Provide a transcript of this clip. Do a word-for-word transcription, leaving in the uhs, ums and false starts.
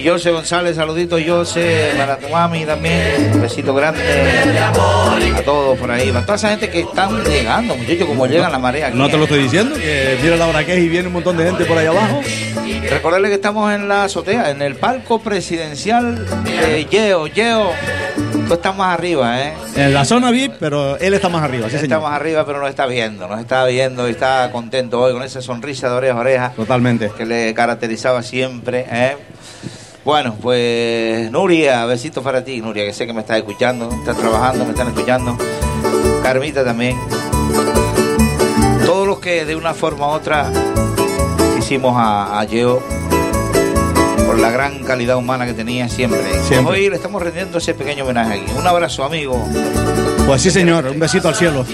José González, saluditos José, para tu mami también, un besito grande a todos por ahí, para toda esa gente que están llegando, muchachos, como llegan la marea aquí. No te lo estoy diciendo, que mira la hora que es y viene un montón de gente por ahí abajo. Recordarles que estamos en la azotea, en el palco presidencial de Yeo, Yeo, tú estás más arriba, ¿eh? En la zona V I P, pero él está más arriba, sí, él señor. está más arriba, pero nos está viendo, nos está viendo y está contento hoy con esa sonrisa de oreja a oreja. Totalmente. Que le caracterizaba siempre, ¿eh? Bueno, pues Nuria, besitos para ti, Nuria, que sé que me estás escuchando, estás trabajando, me están escuchando. Carmita también. Todos los que de una forma u otra hicimos a, a Yeo por la gran calidad humana que tenía siempre. Siempre. Hoy le estamos rendiendo ese pequeño homenaje aquí. Un abrazo, amigo. Pues sí, señor, un besito al cielo.